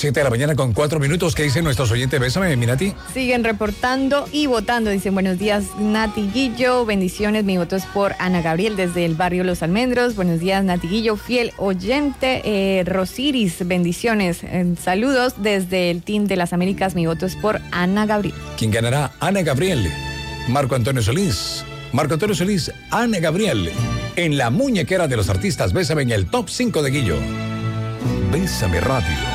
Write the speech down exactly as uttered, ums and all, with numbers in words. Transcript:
siete de la mañana con cuatro minutos. ¿Qué dicen nuestros oyentes? Bésame, mi Nati. Siguen reportando y votando. Dicen, buenos días, Nati Guillo. Bendiciones, mi voto es por Ana Gabriel desde el barrio Los Almendros. Buenos días, Nati Guillo, fiel oyente. Eh, Rosiris, bendiciones. Eh, saludos desde el Team de las Américas. Mi voto es por Ana Gabriel. ¿Quién ganará? Ana Gabriel. Marco Antonio Solís. Marco Antonio Solís, Ana Gabriel. En la muñequera de los artistas, Bésame en el top cinco de Guillo. Bésame Radio.